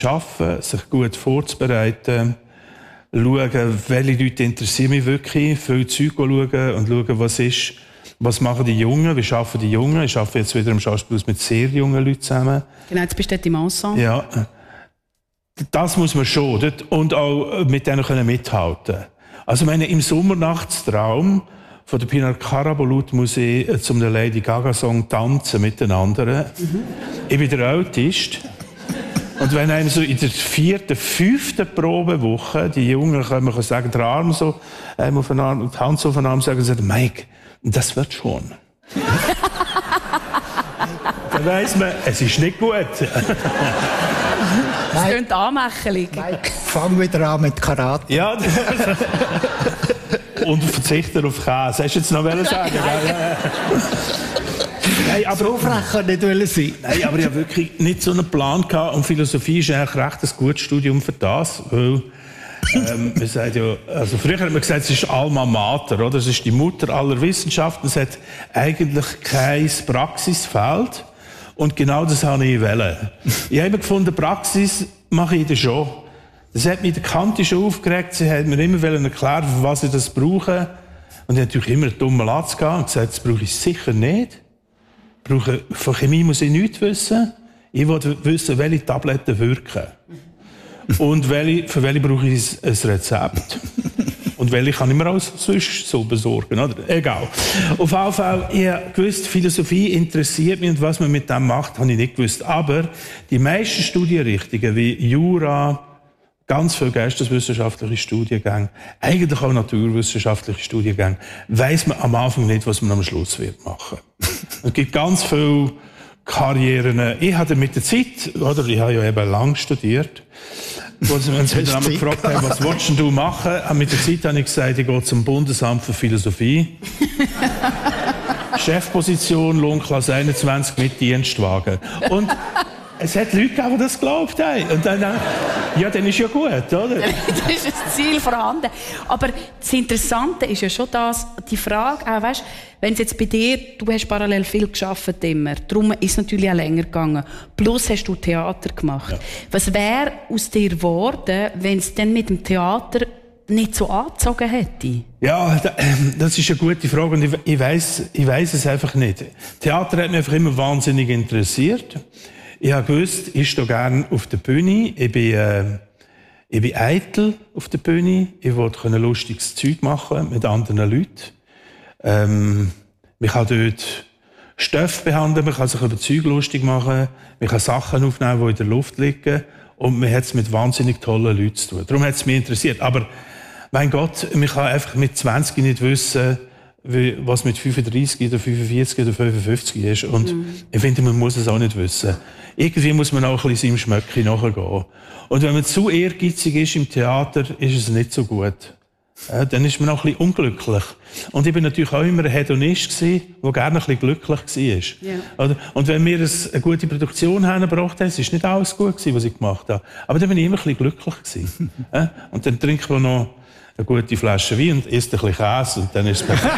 arbeiten, sich gut vorzubereiten, schauen, welche Leute interessieren mich wirklich, viel Zeug schauen und schauen, was machen die Jungen, wie arbeiten die Jungen. Ich arbeite jetzt wieder im Schauspielhaus mit sehr jungen Leuten zusammen. Genau, jetzt bist du dort im Ensemble. Ja, das muss man schon und auch mit denen können mithalten. Also im Sommernachtstraum von der Pinar Karabulut muss ich zum Lady Gaga Song tanzen mit den anderen. Ich bin der Autist. Und wenn einem so in der 4., 5. Probewoche die Jungen kommen und sagen, der Arm so, auf den Arm, die Hand so auf den Arm, sagen sie, Mike, das wird schon. Dann weiss man, es ist nicht gut. Das klingt anmächelig. Fang wieder an mit Karate. Ja. Und verzichten auf Käse. Hast du jetzt noch sagen? Nein, aber so frech kann nicht sein. Nein, aber ich habe wirklich nicht so einen Plan gehabt. Und Philosophie ist eigentlich recht ein gutes Studium für das. Weil, man sagt ja, also früher hat man gesagt, es ist Alma Mater, oder? Es ist die Mutter aller Wissenschaften. Es hat eigentlich kein Praxisfeld. Und genau das habe ich wollen. Ich habe immer gefunden, Praxis mache ich das schon. Das hat mich der Kante schon aufgeregt. Sie hat mir immer erklären, für was ich das brauche. Und ich hatte natürlich immer einen dummen Latz gehabt und gesagt, das brauche ich sicher nicht. Von Chemie muss ich nichts wissen. Ich will wissen, welche Tabletten wirken. Und für welche brauche ich ein Rezept. Und welche kann ich mir auch sonst so besorgen, oder? Egal. Auf jeden Fall, ich habe gewusst, Philosophie interessiert mich und was man mit dem macht, habe ich nicht gewusst. Aber die meisten Studienrichtungen wie Jura, ganz viele geisteswissenschaftliche Studiengänge, eigentlich auch naturwissenschaftliche Studiengänge, weiss man am Anfang nicht, was man am Schluss wird machen. Es gibt ganz viele Karrieren. Ich hatte mit der Zeit, oder ich habe ja eben lang studiert, wenn sie mich dann gefragt haben, was willst du machen? Mit der Zeit habe ich gesagt, ich gehe zum Bundesamt für Philosophie. Chefposition, Lohnklasse 21 mit Dienstwagen. Und es hat Leute gegeben, die das geglaubt haben. Und dann, ja, dann ist ja gut, oder? Dann ist das Ziel vorhanden. Aber das Interessante ist ja schon die Frage, auch, weißt, wenn es jetzt bei dir, du hast parallel viel gearbeitet immer, darum ist es natürlich auch länger gegangen. Plus hast du Theater gemacht. Ja. Was wäre aus dir geworden, wenn es dann mit dem Theater nicht so angezogen hätte? Ja, das ist eine gute Frage und ich weiss es einfach nicht. Theater hat mich einfach immer wahnsinnig interessiert. Ich habe gewusst, ich stehe gerne auf der Bühne. Ich bin eitel auf der Bühne. Ich wollte lustiges Zeug machen mit anderen Leuten. Man kann dort Stoffe behandeln, man kann sich über Zeug lustig machen, man kann Sachen aufnehmen, die in der Luft liegen. Und man hat es mit wahnsinnig tollen Leuten zu tun. Darum hat es mich interessiert. Aber, mein Gott, man kann einfach mit 20 nicht wissen, was mit 35 oder 45 oder 55 ist. Und ich finde, man muss es auch nicht wissen. Irgendwie muss man auch ein bisschen seinem Schmöckchen nachgehen. Und wenn man zu ehrgeizig ist im Theater, ist es nicht so gut. Dann ist man auch ein bisschen unglücklich. Und ich bin natürlich auch immer ein Hedonist gewesen, der gerne ein bisschen glücklich war. Ja. Und wenn wir eine gute Produktion hergebracht haben, es ist nicht alles gut gewesen, was ich gemacht habe. Aber dann bin ich immer ein bisschen glücklich gewesen. Und dann trinkt man noch eine gute Flasche Wein und isst ein bisschen Käse und dann ist es perfekt.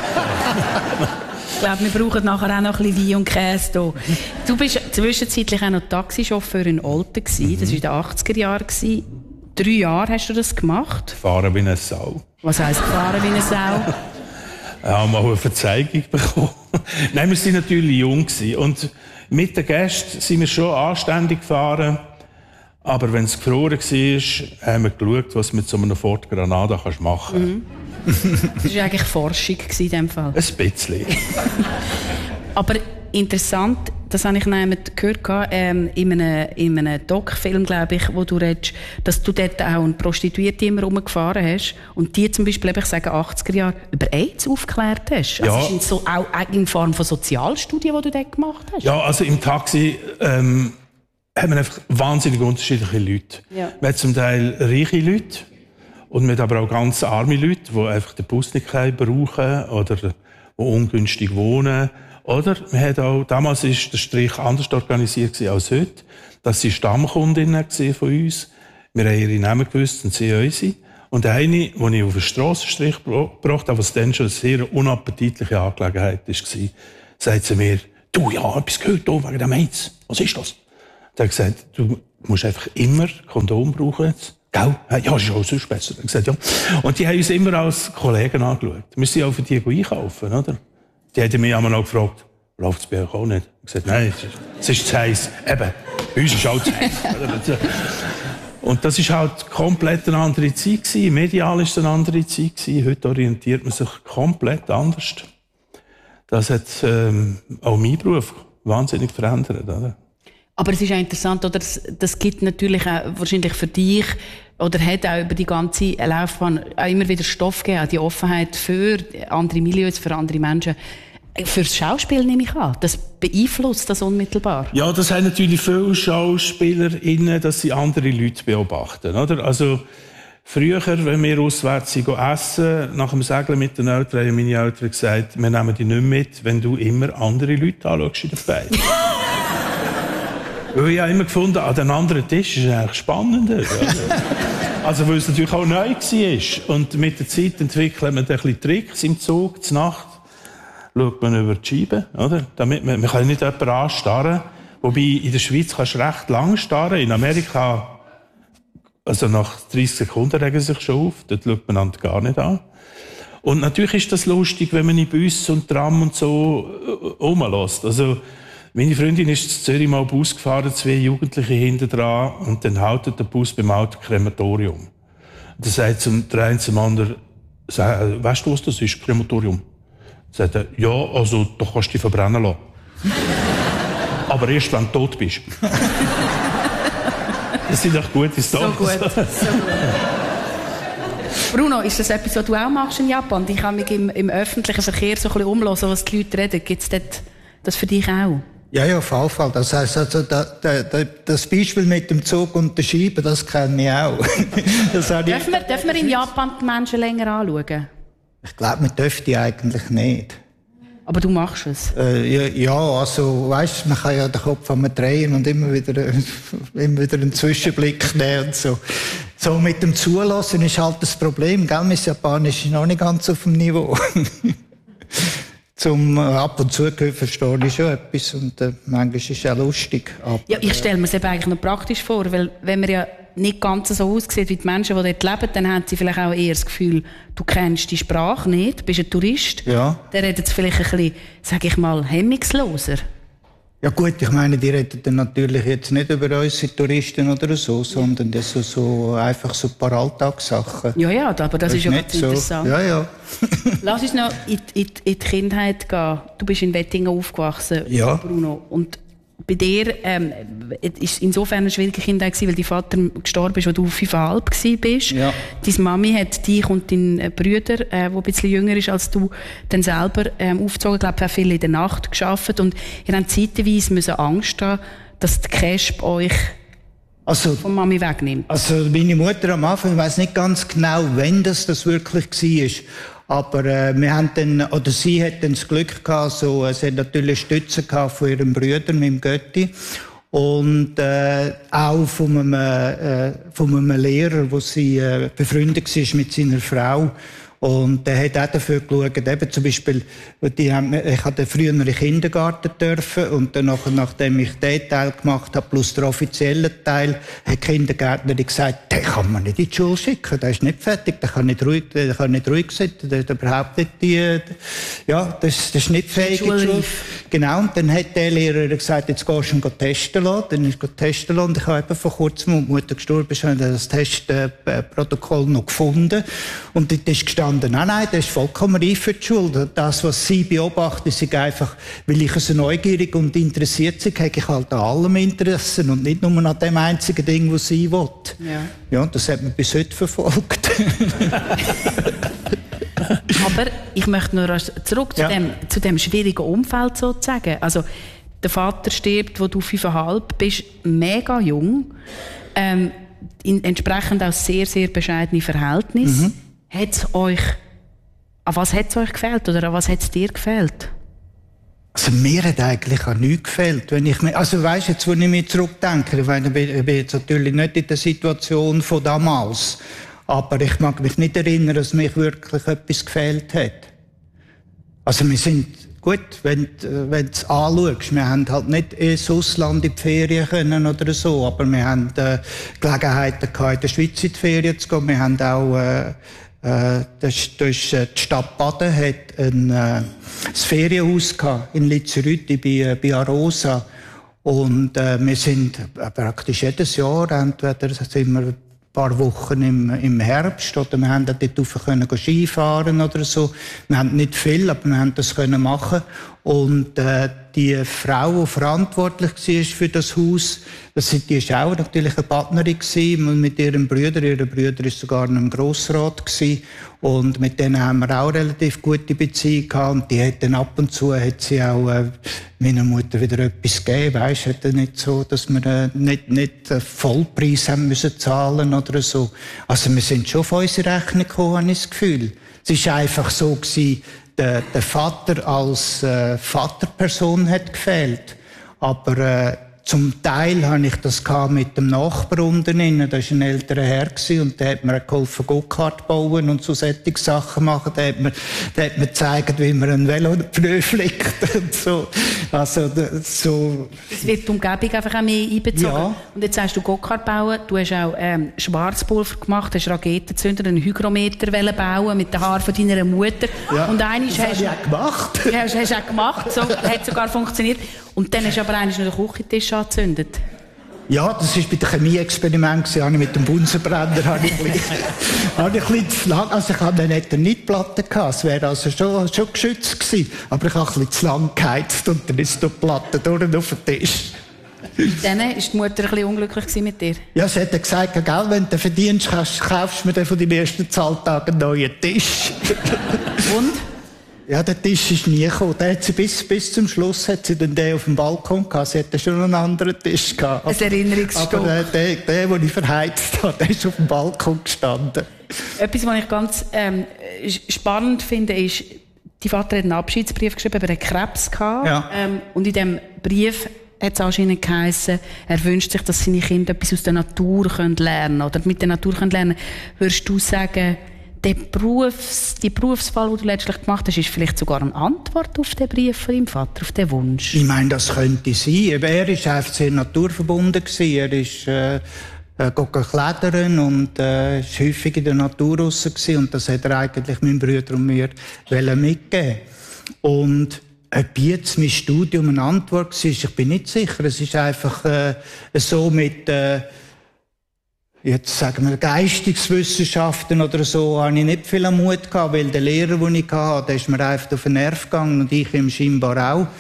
Ich glaube, wir brauchen nachher auch noch ein bisschen Wein und Käse hier. Du bist zwischenzeitlich auch noch Taxichauffeur in Olten gewesen. Das war in den 80er Jahren. 3 Jahre hast du das gemacht. Fahren wie eine Sau. Was heisst fahren wie eine Sau? Ja, mal eine Verzeihung bekommen. Nein, wir waren natürlich jung gewesen. Und mit den Gästen sind wir schon anständig gefahren. Aber wenn es gefroren war, haben wir geschaut, was du mit so einem Ford Granada machen kannst. Das war eigentlich Forschung in diesem Fall. Ein bisschen. Aber interessant, das habe ich noch gehört, in einem Doc-Film, glaube ich, wo du redest, dass du dort auch eine Prostituierte immer rumgefahren hast und die zum Beispiel, ich sage 80er Jahre, über AIDS aufgeklärt hast. Also ja. ist so auch in Form von Sozialstudien, die du dort gemacht hast? Ja, also im Taxi haben wir einfach wahnsinnig unterschiedliche Leute. Ja. Wir haben zum Teil reiche Leute und wir haben aber auch ganz arme Leute, die einfach den Bus nicht brauchen oder die ungünstig wohnen. Oder wir haben auch, damals war der Strich anders organisiert als heute. Das waren Stammkundinnen von uns. Wir haben ihre Namen gewusst und sie unsere. Und eine, die ich auf den Strassenstrich gebracht habe, was dann schon eine sehr unappetitliche Angelegenheit war, sagt sie mir, du, ja, etwas gehört hier wegen dem AIDS. Was ist das? Da hat gesagt, du du musst einfach immer Kondom brauchen jetzt. Gell? Ja, ist auch sonst besser. Ich gesagt, ja. Und die haben uns immer als Kollegen angeschaut. Wir sind auch für die einkaufen, oder? Die haben mich einmal noch gefragt, läuft es bei euch auch nicht? Ich gesagt, nein, es ist zu heiß. Eben, bei uns ist auch zu heiß. Und das war halt komplett eine andere Zeit gewesen. Medial war es eine andere Zeit gewesen. Heute orientiert man sich komplett anders. Das hat auch meinen Beruf wahnsinnig verändert, oder? Aber es ist auch interessant, oder? Das gibt natürlich auch wahrscheinlich für dich, oder hat auch über die ganze Laufbahn auch immer wieder Stoff gegeben, die Offenheit für andere Milieus, für andere Menschen. Fürs Schauspiel nehme ich an. Das beeinflusst das unmittelbar. Ja, das haben natürlich viele SchauspielerInnen, dass sie andere Leute beobachten, oder? Also, früher, wenn wir auswärts essen, nach dem Segeln mit den Eltern, haben meine Eltern gesagt, wir nehmen dich nicht mit, wenn du immer andere Leute anschaust in der Beine. Weil ich habe immer gefunden, an den anderen Tisch ist es eigentlich spannender. Also, weil es natürlich auch neu war. Und mit der Zeit entwickelt man ein bisschen Tricks im Zug, zur Nacht schaut man über die Scheibe, oder? Damit man kann nicht jemanden anstarren. Wobei, in der Schweiz kannst du recht lang starren. In Amerika, also nach 30 Sekunden regen sie sich schon auf. Dort schaut man einander gar nicht an. Und natürlich ist das lustig, wenn man in Bus und Tram und so rumlässt. Also, meine Freundin ist in Zürich mal Bus gefahren, 2 Jugendliche hinten dran, und dann haltet der Bus beim alten Krematorium. Und dann sagt der eine zum anderen, weißt du, was das ist, Krematorium? Dann sagt er, ja, also, da kannst du dich verbrennen lassen. Aber erst, wenn du tot bist. Das sind doch gute Storys. So gut. Bruno, ist das etwas, was du auch machst in Japan? Ich kann mich im öffentlichen Verkehr so ein bisschen umhören, was die Leute reden. Gibt es das für dich auch? Ja, auf jeden Fall. Das heisst, also, das Beispiel mit dem Zug und der Scheibe, das kenne ich auch. Dürfen wir in Japan die Menschen länger anschauen? Ich glaube, man dürfte eigentlich nicht. Aber du machst es? Ja, also, weißt, man kann ja den Kopf einmal drehen und immer wieder einen Zwischenblick nehmen und so. So, mit dem Zulassen ist halt das Problem, gell? Mein Japanisch ist noch nicht ganz auf dem Niveau. Ab und zu verstehe ich schon etwas und manchmal ist es auch lustig. Aber, ja, ich stelle mir es eben eigentlich noch praktisch vor, weil wenn man ja nicht ganz so aussieht wie die Menschen, die dort leben, dann haben sie vielleicht auch eher das Gefühl, du kennst die Sprache nicht, du bist ein Tourist. Ja. Dann redet es vielleicht ein bisschen, sage ich mal, hemmungsloser. Ja gut, ich meine, die reden dann natürlich jetzt nicht über unsere Touristen oder so, sondern das so einfach so ein paar Alltagssachen. Ja, aber das ist ja ganz interessant. So. Ja. Lass uns noch in die Kindheit gehen. Du bist in Wettingen aufgewachsen, ja. Bruno. Und bei dir ist insofern eine schwierige Kindheit gewesen, weil dein Vater gestorben ist, als du 5,5 warst. Ja. Deine Mami hat dich und deinen Bruder, der ein bisschen jünger ist als du, dann selber aufgezogen. Ich glaube, er hat viel in der Nacht gearbeitet. Und ihr habt zeitweise Angst haben, dass die Kesp euch von Mami wegnimmt. Also meine Mutter am Anfang, ich weiss nicht ganz genau, wann das wirklich war. Aber wir haben dann, oder sie hat dann das Glück gehabt, so, sie hat natürlich Stützen gehabt von ihrem Bruder, mit dem Götti. Und auch von einem Lehrer, wo sie befreundet war mit seiner Frau. Und der hat auch dafür geschaut, eben zum Beispiel, ich hatte früher in den Kindergarten dürfen und dann nachdem ich den Teil gemacht habe, plus den offiziellen Teil, hat die Kindergärtnerin gesagt, den kann man nicht in die Schule schicken, der ist nicht fertig, der kann nicht ruhig sitzen, der hat überhaupt nicht das ist nicht fähig in die Schule. Genau, und dann hat der Lehrer gesagt, jetzt gehst du ihn testen lassen, dann ist er testen lassen und ich habe eben vor kurzem, als die Mutter gestorben ist, das Testprotokoll noch gefunden und dort ist gestanden, nein, das ist vollkommen reif für die Schule. Das, was sie beobachten, ist einfach, weil ich so neugierig und interessiert bin, habe ich halt an allem Interesse und nicht nur an dem einzigen Ding, was sie will. Ja, das hat mich bis heute verfolgt. Aber ich möchte noch zurück zu dem schwierigen Umfeld sozusagen. Also, der Vater stirbt, wo du 5,5 bist, mega jung, entsprechend auch sehr, sehr bescheidene Verhältnisse. Mhm. An was hat es euch gefehlt oder an was hat es dir gefehlt? Also mir hat eigentlich an nichts gefehlt. Weisst jetzt, wo ich mich zurückdenke, ich bin jetzt natürlich nicht in der Situation von damals, aber ich mag mich nicht erinnern, dass mir wirklich etwas gefehlt hat. Also wir sind Gut, wenn du es anschaust, wir haben halt nicht ins Ausland in die Ferien können oder so, aber wir haben Gelegenheiten gehabt, in der Schweiz in die Ferien zu gehen. Wir haben auch die Stadt Baden hat das Ferienhaus gehabt in Lizerütti bei Arosa. Und wir sind praktisch jedes Jahr, entweder sind wir ein paar Wochen im Herbst, oder wir haben dort rauf können Skifahren oder so. Wir haben nicht viel, aber wir haben das können machen. Und die Frau, die verantwortlich war für das Haus, die war auch natürlich eine Partnerin gewesen, mit ihrem Bruder. Ihr Bruder war sogar noch im Grossrat gewesen. Und mit denen haben wir auch relativ gute Beziehungen gehabt. Und die hat dann ab und zu hat sie auch meiner Mutter wieder etwas gegeben. Weisst, hat nicht so, dass wir nicht Vollpreis haben müssen zahlen oder so. Also wir sind schon auf unsere Rechnung gekommen, habe ich das Gefühl. Es war einfach so gewesen, der Vater als Vaterperson hat gefehlt. Aber zum Teil hatte ich das mit dem Nachbarn unten drin. Da war ein älterer Herr und der hat mir geholfen, Go-Kart bauen und so solche Sachen machen. Der hat mir gezeigt, wie man ein Velopneu flickt und so. Also, so. Es wird die Umgebung einfach auch mehr einbezogen. Ja. Und jetzt sagst du Go-Kart bauen, du hast auch Schwarzpulver gemacht, hast Raketenzünder, einen Hygrometer bauen mit den Haaren von deiner Mutter. Ja. Und eines hast du auch gemacht. Hast du auch gemacht, so, hat sogar funktioniert. Und dann hast du aber eigentlich noch den Küchentisch angezündet. Ja, das war bei dem Chemieexperiment, habe ich mit dem Bunsenbrenner, habe ich ein bisschen zu lang, also ich hatte nicht eine Platte gehabt, es wäre also schon geschützt gewesen, aber ich habe ein bisschen zu lang geheizt und dann ist die Platte durch auf den Tisch. Dann war die Mutter ein bisschen unglücklich mit dir? Ja, sie hat gesagt, gell, wenn du verdienst, kaufst du mir dann von deinem ersten Zahltag einen neuen Tisch. Und? Ja, der Tisch ist nie gekommen. Der hat sie bis zum Schluss hat sie dann den auf dem Balkon gehabt. Sie hatte schon einen anderen Tisch gehabt. Ein Erinnerungsstück. Aber der, den ich verheizt habe, der ist auf dem Balkon gestanden. Etwas, was ich ganz spannend finde, ist, dein Vater hat einen Abschiedsbrief geschrieben, aber er hatte Krebs gehabt. Ja. Und in diesem Brief hat es anscheinend geheissen, er wünscht sich, dass seine Kinder etwas aus der Natur lernen können oder mit der Natur lernen können. Würdest du sagen, die Berufswahl, die du letztlich gemacht hast, ist vielleicht sogar eine Antwort auf den Brief von deinem Vater, auf den Wunsch? Ich meine, das könnte sein. Er war einfach sehr naturverbunden. Er ist klettern und ist häufig in der Natur raus gewesen. Und das hat er eigentlich meinem Bruder und mir mitgeben. Und ob jetzt mein Studium eine Antwort war, ich bin nicht sicher. Es ist einfach so mit jetzt sagen wir Geisteswissenschaften oder so, habe ich nicht viel Mut gehabt, weil der Lehrer, den ich hatte, der ist mir einfach auf den Nerv gegangen und ich ihm scheinbar auch.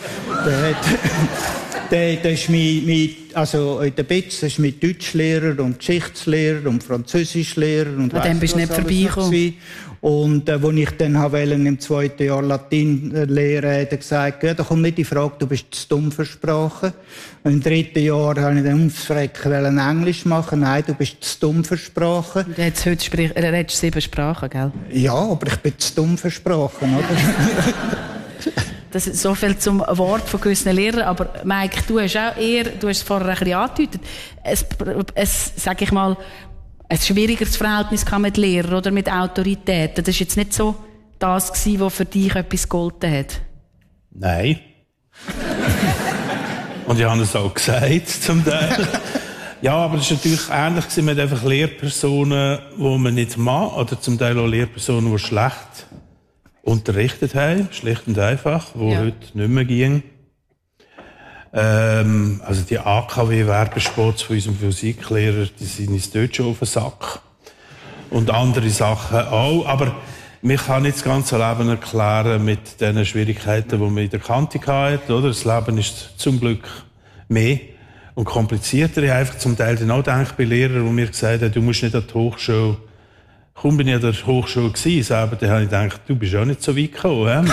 Der ist also in der BITS, das ist mein Deutschlehrer und Geschichtslehrer und Französischlehrer und dann bist du nicht vorbeigekommen. Und als ich dann im 2. Jahr Latein lehren, hat er gesagt, ja, da kommt nicht die Frage, du bist zu dumm für Sprachen. Und im 3. Jahr habe ich dann ums Verrecken Englisch machen. Nein, du bist zu dumm für Sprachen. Und jetzt redest 7 Sprachen, gell? Ja, aber ich bin zu dumm für Sprachen, oder? Das ist so viel zum Wort von gewissen Lehrern. Aber Mike, du hast es vorher ein bisschen angedeutet, sag ich mal, ein schwierigeres Verhältnis mit Lehrern oder mit Autoritäten. Das war jetzt nicht so das, was für dich etwas gegolten hat. Nein. Und ich habe es auch gesagt, zum Teil. Ja, aber es war natürlich ähnlich mit einfach Lehrpersonen, die man nicht mag, oder zum Teil auch Lehrpersonen, die schlecht unterrichtet haben, schlicht und einfach, die heute nicht mehr gingen. Also die AKW-Werbespots von unserem Physiklehrer, die sind uns dort schon auf den Sack. Und andere Sachen auch. Aber man kann nicht das ganze Leben erklären mit den Schwierigkeiten, die man in der Kante hatte, oder? Das Leben ist zum Glück mehr und komplizierter. Ich habe einfach zum Teil dann auch gedacht, bei Lehrern, die mir gesagt haben, du musst nicht an die Hochschule. Kaum bin ich an der Hochschule gewesen, aber dann habe ich gedacht, du bist auch nicht so weit gekommen.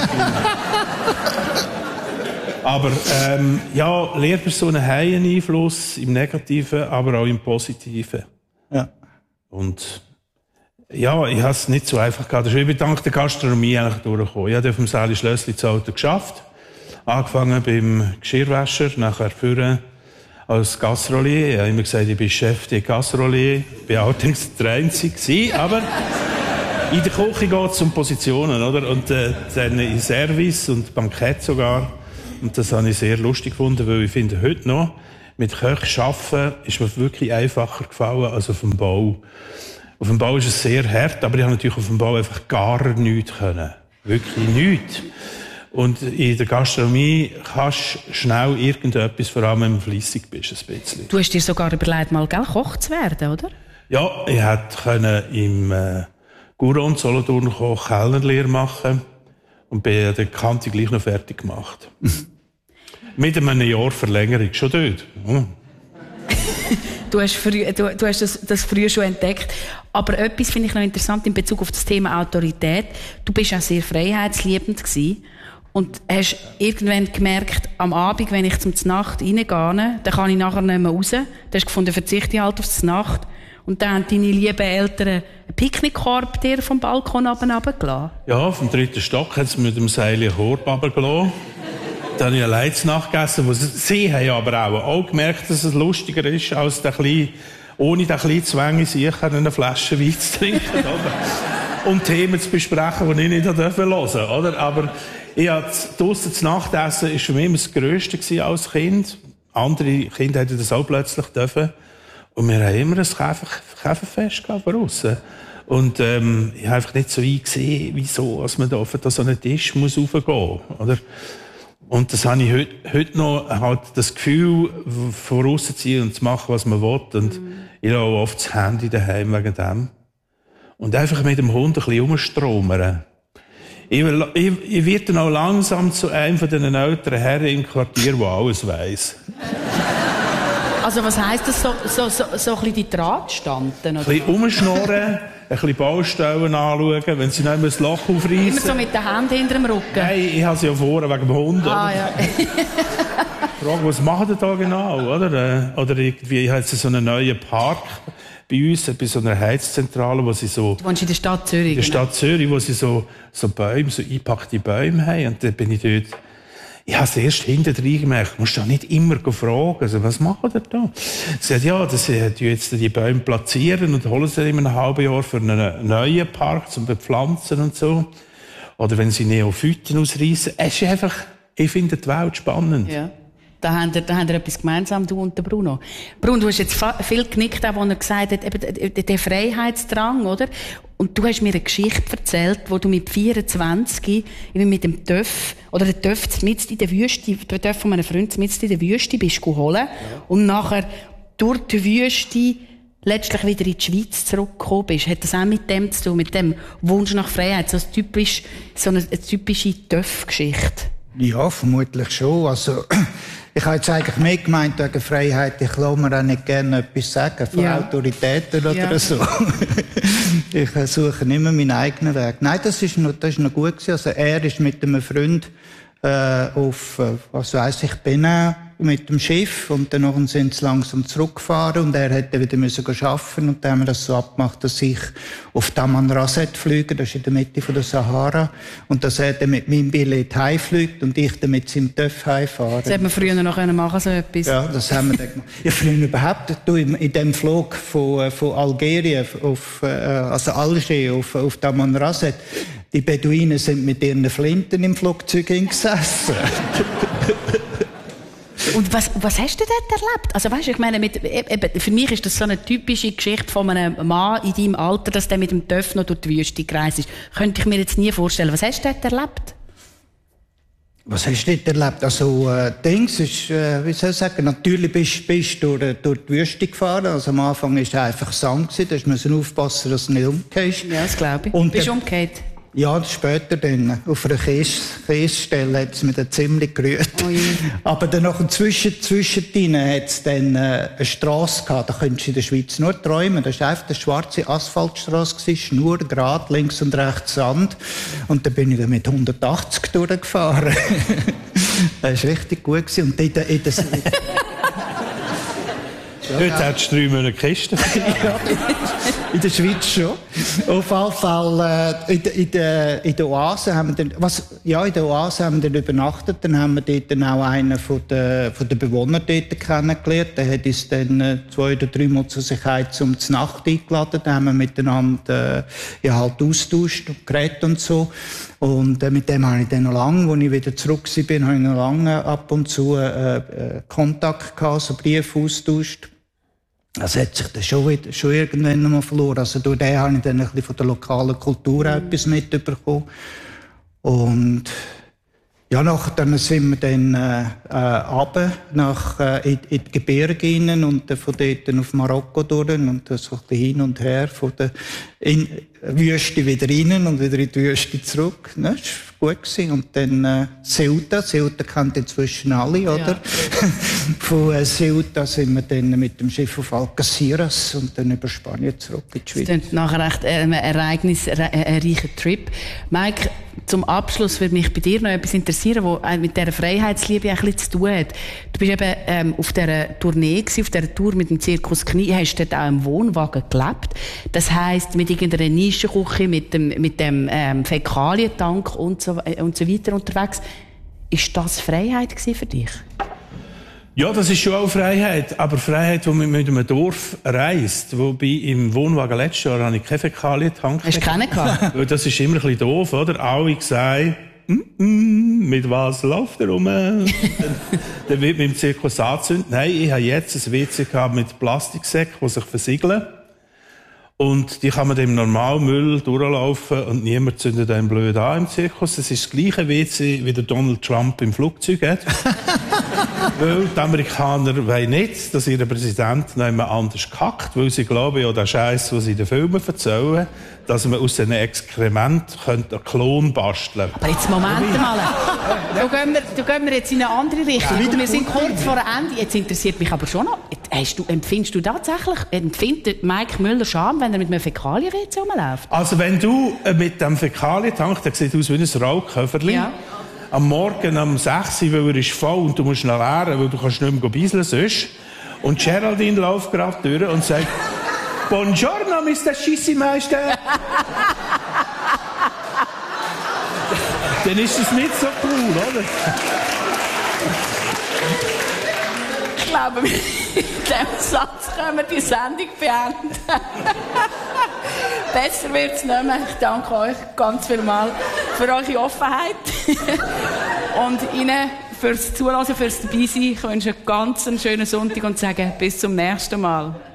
Aber ja, Lehrpersonen haben einen Einfluss im Negativen, aber auch im Positiven. Ja. Und ja, ich habe es nicht so einfach gehabt. Ich bin dank der Gastronomie eigentlich durchgekommen. Ich habe auf dem Sali Schlössli zu Alten geschafft. Angefangen beim Geschirrwäscher, nachher führen als Gastrolier. Ich habe immer gesagt, ich bin Chef der Gastrolier. Ich war allerdings der Einzige, aber In der Küche geht es um Positionen, oder? Und dann in Service und Bankett sogar. Und das habe ich sehr lustig gefunden, weil ich finde, heute noch mit Köchen arbeiten ist mir wirklich einfacher gefallen als auf dem Bau. Auf dem Bau ist es sehr hart, aber ich habe natürlich auf dem Bau einfach gar nichts können. Wirklich nichts. Und in der Gastronomie kannst du schnell irgendetwas, vor allem wenn du fleissig bist, ein bisschen. Du hast dir sogar überlegt, mal Koch zu werden, oder? Ja, ich hätte im Gouron Solothurn Kellnerlehre machen und bin der Kante gleich noch fertig gemacht. Mit einem Jahr Verlängerung, schon dort. Du hast das früher schon entdeckt. Aber etwas finde ich noch interessant in Bezug auf das Thema Autorität. Du bist auch sehr freiheitsliebend gewesen. Und hast irgendwann gemerkt, am Abend, wenn ich zum Nacht reingehe, dann kann ich nachher nicht mehr raus. Dann hast du gefunden, verzichte ich halt auf die Nacht. Und dann haben deine lieben Eltern einen Picknickkorb dir vom Balkon runtergelassen. Ja, vom 3. Stock hat sie mit dem Seil einen Korb runtergelassen. Dann habe ich allein zu Nacht gegessen. Sie haben aber auch gemerkt, dass es lustiger ist, als ohne den kleinen Zwang in sich eine Flasche Wein zu trinken. Und Themen zu besprechen, die ich nicht hören durfte. Oder? Aber draussen zu Nachtessen war für mich immer das Grösste als Kind. Andere Kinder hätten das auch plötzlich dürfen. Und wir haben immer ein Käferfest gehabt draussen. Und ich habe einfach nicht so eingesehen, wieso, als man da auf so einen Tisch muss raufgehen muss. Oder? Und das habe ich heute noch halt das Gefühl, vorauszuziehen und zu machen, was man will. Und ich habe auch oft das Handy daheim wegen dem. Und einfach mit dem Hund ein bisschen rumstromern. Ich werde dann auch langsam zu einem von den älteren Herren im Quartier, der alles weiss. Also was heisst das, so ein bisschen die Drahtstanden? Ein bisschen rumschnorren, ein bisschen Baustellen anschauen, wenn sie nicht mehr das Loch aufreißen. Immer so mit den Händen hinter dem Rücken? Nein, ich habe sie ja vorne wegen dem Hund. Ah, ja. Frage, was machen die da genau? Oder irgendwie hat sie so einen neuen Park bei uns, bei so einer Heizzentrale, wo sie so... Du wohnst in der Stadt Zürich? In der Stadt Zürich, wo sie so Bäume, so eingepackte Bäume haben. Und dann bin ich dort... Ich habe es erst hinterher gemerkt, du musst doch nicht immer fragen, also, was machen die da? Sie sagt, ja, dass sie jetzt die Bäume platzieren und holen sie in einem halben Jahr für einen neuen Park zum Bepflanzen und so. Oder wenn sie Neophyten ausreißen. Es ist einfach, ich finde die Welt spannend. Ja. Da haben wir etwas gemeinsam, du und der Bruno. Bruno, du hast jetzt viel genickt, auch, als er gesagt hat, eben der Freiheitsdrang, oder? Und du hast mir eine Geschichte erzählt, wo du mit 24 eben mit dem Töff, oder der Töff mitten in der Wüste, der Töff von meinem Freund mitten in der Wüste bist geholt, ja. Und nachher durch die Wüste letztlich wieder in die Schweiz zurückgekommen bist. Hat das auch mit dem zu tun, mit dem Wunsch nach Freiheit? So eine typische Töff-Geschichte? Ja, vermutlich schon. Also, ich habe jetzt eigentlich mehr gemeint wegen Freiheit. Ich lasse mir auch nicht gerne etwas sagen von Autoritäten oder so. Ich suche immer meinen eigenen Weg. Nein, das ist noch gut gewesen. Also, er ist mit einem Freund auf, was weiss ich, Benin mit dem Schiff und dann sind sie langsam zurückgefahren und er hätte wieder arbeiten und dann haben wir das so abgemacht, dass ich auf Tamanrasset fliege, das ist in der Mitte von der Sahara, und dass er dann mit meinem Billett heimfliegt und ich dann mit seinem Töff heimfahre. Das hätte man früher noch machen, so etwas. Ja, das haben wir dann gemacht. Ja, früher überhaupt, in dem Flug von Algerien also Alger auf Tamanrasset, die Beduinen sind mit ihren Flinten im Flugzeug gesessen. Und was hast du dort erlebt? Also weißt, ich meine, für mich ist das so eine typische Geschichte von einem Mann in deinem Alter, dass der mit dem Töff noch durch die Wüste gereist ist. Könnte ich mir jetzt nie vorstellen. Was hast du dort erlebt? Was hast du dort erlebt? Also, Dings ist, wie soll ich sagen, natürlich bist du durch die Wüste gefahren. Also am Anfang war es einfach Sand gewesen. Da musst du aufpassen, dass du nicht umgehst. Ja, das glaube ich. Und bist du umgekehrt? Ja, später dann. Auf einer Kiesstelle hat es mich dann ziemlich gerührt. Oh je. Aber dann noch zwischendrin hat es dann eine Strasse gehabt. Da könntest du in der Schweiz nur träumen. Das war einfach eine schwarze Asphaltstrasse, schnurgerade, links und rechts Sand. Und dann bin ich dann mit 180 durchgefahren. Das war richtig gut. Und Heute hättest du 3 Monate Kisten. Ja, in der Schweiz schon. Auf jeden Fall, in der Oase haben wir dann, in der Oase haben wir dann übernachtet. Dann haben wir dort dann auch einen von den Bewohnern dort kennengelernt. Der hat uns dann 2 oder 3 Mal zu sich zum Nacht eingeladen. Da haben wir miteinander halt austauscht und geredet und so. Und mit dem habe ich dann noch lange, als ich wieder zurück war, habe ich noch lange ab und zu Kontakt gehabt, so Briefe austauscht. Das hat sich dann schon irgendwann mal verloren. Also durch den habe ich dann ein bisschen von der lokalen Kultur etwas mitbekommen. Und ja, dann sind wir dann runter in die Gebirge rein und von dort auf Marokko durch und so ein bisschen hin und her von der Wüste wieder rein und wieder in die Wüste zurück. Das war gut. Und dann Ceuta kennt inzwischen alle, oder? Ja. Von Ceuta sind wir dann mit dem Schiff auf Algeciras und dann über Spanien zurück in die Schweiz. Das ist nachher recht ereignisreicher Trip. Mike, zum Abschluss würde mich bei dir noch etwas interessieren, was mit dieser Freiheitsliebe ein bisschen zu tun hat. Du bist eben auf dieser Tournee, auf dieser Tour mit dem Zirkus Knie, hast dort auch im Wohnwagen gelebt. Das heisst, mit irgendeiner Nischenküche, mit dem Fäkalientank und so weiter unterwegs. Ist das Freiheit für dich? Ja, das ist schon auch Freiheit. Aber Freiheit, die man mit einem Dorf reist. Wobei im Wohnwagen letztes Jahr habe ich keine Fäkalientank. Hast du keinen gehabt? Das ist immer ein bisschen doof, oder? Alle sagen, mit was läuft er rum? Dann wird mit dem Zirkus angezündet. Nein, ich habe jetzt ein WC gehabt mit Plastiksäcken, die sich versiegeln. Und die kann man dem Normalmüll durchlaufen und niemand zündet einen blöd an im Zirkus. Das ist das gleiche WC, wie der Donald Trump im Flugzeug hat. Weil die Amerikaner wollen nicht, dass ihr Präsident noch jemand anders kackt, weil sie glauben, ja, der Scheiß, was sie in den Filmen erzählen, dass man aus diesen Exkrementen einen Klon basteln könnte. Aber jetzt, Moment mal. Da gehen wir jetzt in eine andere Richtung. Ja. Wir sind kurz vor Ende. Jetzt interessiert mich aber schon noch, empfindest du tatsächlich, empfindet Mike Müller Scham, wenn er mit einem Fäkalien-WC rumläuft? Also wenn du mit dem Fäkalientank, der sieht aus wie ein Rauchköfferli, ja, am Morgen um 6 Uhr, weil er ist voll und du musst noch leeren, weil du kannst nicht mehr bisseln sonst. Und Geraldine läuft gerade durch und sagt, Buongiorno, Mr. Schissimeister. Dann ist es nicht so cool, oder? Ich glaube, mit diesem Satz können wir die Sendung beenden. Besser wird es nicht mehr. Ich danke euch ganz vielmals für eure Offenheit und Ihnen fürs Zuhören, fürs Dabeisein. Ich wünsche einen ganz schönen Sonntag und sage bis zum nächsten Mal.